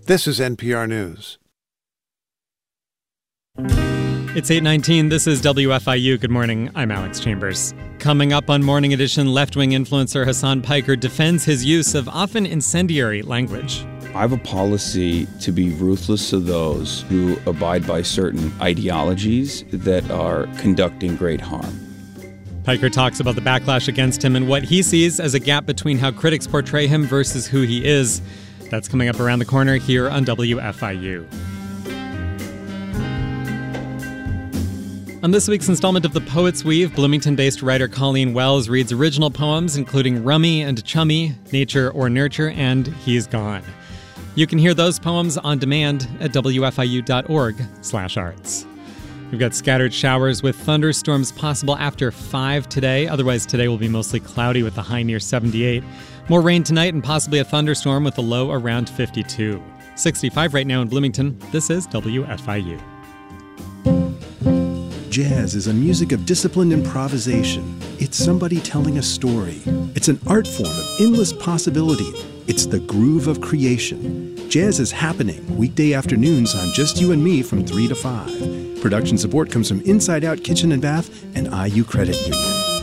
This is NPR News. It's 8:19. This is WFIU. Good morning. I'm Alex Chambers. Coming up on Morning Edition, left-wing influencer Hasan Piker defends his use of often incendiary language. I have a policy to be ruthless to those who abide by certain ideologies that are conducting great harm. Piker talks about the backlash against him and what he sees as a gap between how critics portray him versus who he is. That's coming up around the corner here on WFIU. On this week's installment of The Poet's Weave, Bloomington-based writer Colleen Wells reads original poems including Rummy and Chummy, Nature or Nurture, and He's Gone. You can hear those poems on demand at wfiu.org/arts. We've got scattered showers with thunderstorms possible after 5 today. Otherwise, today will be mostly cloudy with a high near 78. More rain tonight and possibly a thunderstorm with a low around 52. 65 right now in Bloomington. This is WFIU. Jazz is a music of disciplined improvisation. It's somebody telling a story. It's an art form of endless possibility. It's the groove of creation. Jazz is happening weekday afternoons on Just You and Me from 3 to 5. Production support comes from Inside Out Kitchen and Bath and IU Credit Union.